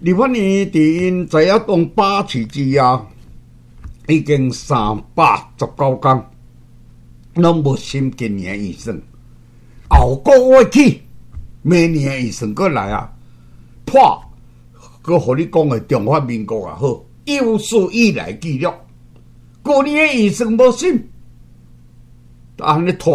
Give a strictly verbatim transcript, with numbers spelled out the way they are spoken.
立法院伫因知影当把持之后，已经三百十九天，拢无新今年预算。后个月起，明年预算过来啊，破，佮互你讲的中华民国啊好，有史以来纪录。过年的预算无新，安尼拖。